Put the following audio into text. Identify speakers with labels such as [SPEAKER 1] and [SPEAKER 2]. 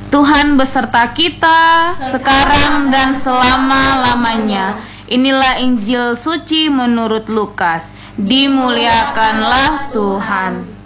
[SPEAKER 1] Tuhan beserta kita sekarang dan selama-lamanya. Inilah Injil suci menurut Lukas. Dimuliakanlah Tuhan.